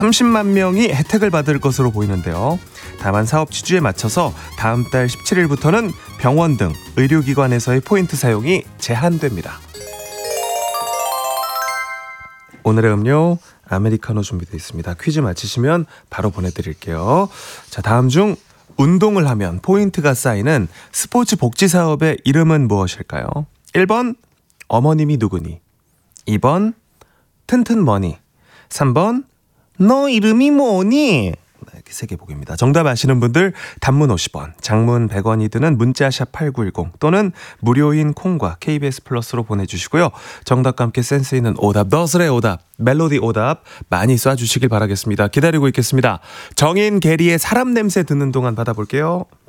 30만 명이 혜택을 받을 것으로 보이는데요. 다만 사업 취지에 맞춰서 다음 달 17일부터는 병원 등 의료기관에서의 포인트 사용이 제한됩니다. 오늘의 음료 아메리카노 준비되어 있습니다. 퀴즈 맞히시면 바로 보내드릴게요. 자, 다음 중 운동을 하면 포인트가 쌓이는 스포츠 복지 사업의 이름은 무엇일까요? 1번 어머님이 누구니, 2번 튼튼머니, 3번 너 이름이 뭐니? 이렇게 3개 보기입니다. 정답 아시는 분들 단문 50원, 장문 100원이 드는 문자샵 8910 또는 무료인 콩과 KBS 플러스로 보내주시고요. 정답과 함께 센스 있는 오답, 너스레 오답, 멜로디 오답 많이 쏴주시길 바라겠습니다. 기다리고 있겠습니다. 정인 게리의 사람 냄새 듣는 동안 받아볼게요.